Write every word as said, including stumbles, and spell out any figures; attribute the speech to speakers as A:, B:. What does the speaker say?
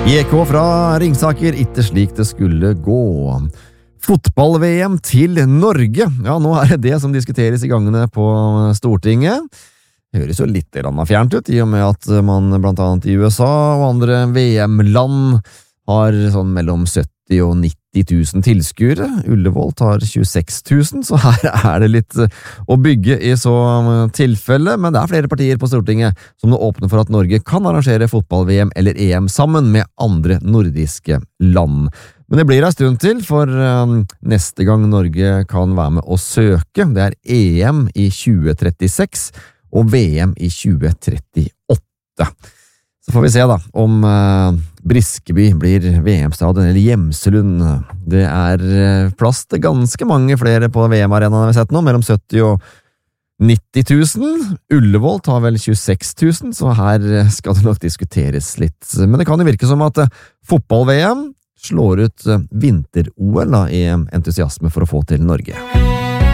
A: J K fra Ringsaker, ikke slik det skulle gå. Fotball-V M til Norge. Ja, nå er det det som diskuteres i gangene på Stortinget. Det høres jo litt fjernt ut, i og med at man blant annet i U S A og andre V M-land har sånn mellom sytti og nitti tusen tilskuere. Ullevål tar tjueseks tusen, så her er det litt å bygge i så tilfelle, men det er flere partier på Stortinget som nå åpner for at Norge kan arrangere fotball-V M eller E M sammen med andre nordiske land. Men det blir en stund til, for um, neste gang Norge kan være med å søke, det er E M i tjue trettiseks og V M i tjue trettiåtte. Så får vi se da, om uh, Briskeby blir V M-stadion eller Gjemselund. Det er uh, plass til ganske mange flere på V M-arenaen vi har sett nå, mellom sytti og nitti tusen. Ullevål tar vel tjueseks tusen, så her skal det nok diskuteres litt. Men det kan jo virke som at uh, fotball-V M slår ut uh, vinter-O L da, i entusiasme for å få til Norge.